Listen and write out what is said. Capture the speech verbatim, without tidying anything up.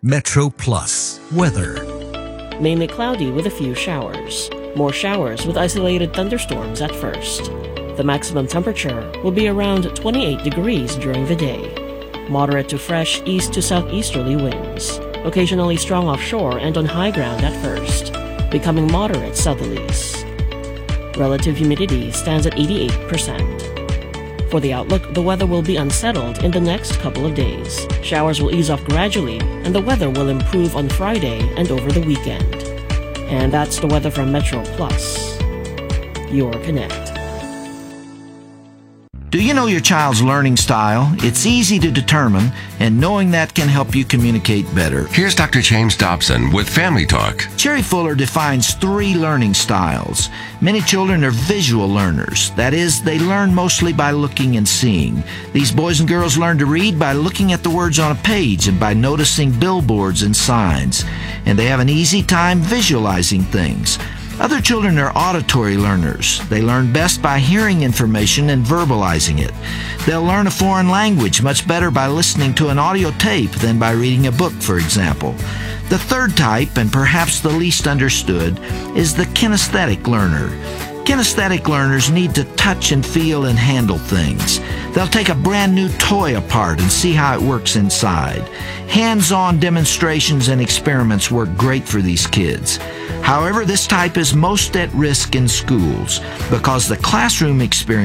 Metro Plus weather. Mainly cloudy with a few showers. More showers with isolated thunderstorms at first. The maximum temperature will be around twenty-eight degrees during the day. Moderate to fresh east to southeasterly winds. Occasionally strong offshore and on high ground at first, becoming moderate southerlies. Relative humidity stands at eighty-eight percent. For the outlook, the weather will be unsettled in the next couple of days. Showers will ease off gradually, and the weather will improve on Friday and over the weekend. And that's the weather from Metro Plus, your Connect. Do you know your child's learning style? It's easy to determine, and knowing that can help you communicate better. Here's Doctor James Dobson with Family Talk. Cherry Fuller defines three learning styles. Many children are visual learners. That is, they learn mostly by looking and seeing. These boys and girls learn to read by looking at the words on a page and by noticing billboards and signs. And they have an easy time visualizing things. Other children are auditory learners. They learn best by hearing information and verbalizing it. They'll learn a foreign language much better by listening to an audio tape than by reading a book, for example. The third type, and perhaps the least understood, is the kinesthetic learner. Kinesthetic learners need to touch and feel and handle things. They'll take a brand new toy apart and see how it works inside. Hands-on demonstrations and experiments work great for these kids. However, this type is most at risk in schools because the classroom experience